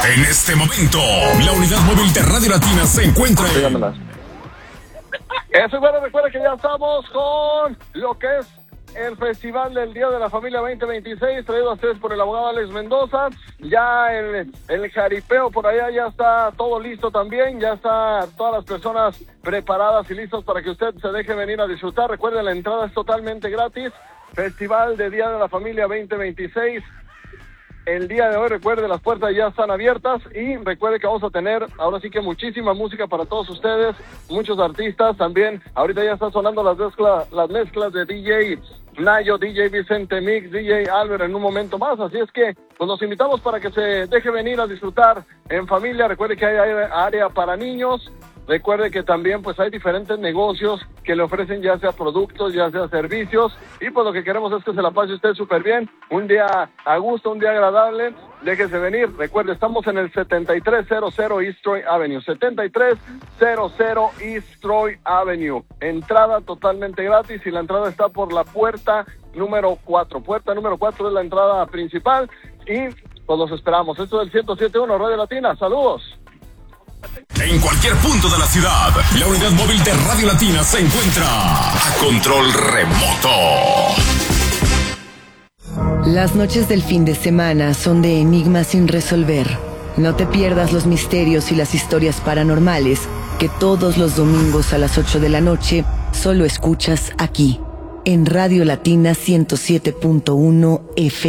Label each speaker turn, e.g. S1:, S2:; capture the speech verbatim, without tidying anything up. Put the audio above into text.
S1: En este momento, la unidad móvil de Radio Latina se encuentra en...
S2: Eso, bueno, recuerda que ya estamos con lo que es el Festival del Día de la Familia veinte veintiséis, traído a ustedes por el abogado Alex Mendoza. Ya el, el jaripeo por allá ya está todo listo también, ya está todas las personas preparadas y listos para que usted se deje venir a disfrutar. Recuerden, la entrada es totalmente gratis. Festival de Día de la Familia veinte veintiséis. El día de hoy, recuerde, las puertas ya están abiertas y recuerde que vamos a tener ahora sí que muchísima música para todos ustedes, muchos artistas también. Ahorita ya están sonando las mezclas, las mezclas de D J Nayo, D J Vicente Mix, D J Albert en un momento más, así es que pues los invitamos para que se deje venir a disfrutar en familia. Recuerde que hay área para niños. Recuerde que también pues hay diferentes negocios que le ofrecen ya sea productos, ya sea servicios, y pues lo que queremos es que se la pase usted súper bien, un día a gusto, un día agradable. Déjese venir. Recuerde, estamos en el setenta y tres cero cero East Troy Avenue, setenta y tres cero cero East Troy Avenue. Entrada totalmente gratis y la entrada está por la puerta número cuatro. Puerta número cuatro es la entrada principal y pues los esperamos. Esto es el ciento siete punto uno Radio Latina. Saludos.
S1: En cualquier punto de la ciudad, la unidad móvil de Radio Latina se encuentra a control remoto.
S3: Las noches del fin de semana son de enigmas sin resolver. No te pierdas los misterios y las historias paranormales que todos los domingos a las ocho de la noche solo escuchas aquí, en Radio Latina ciento siete punto uno F M.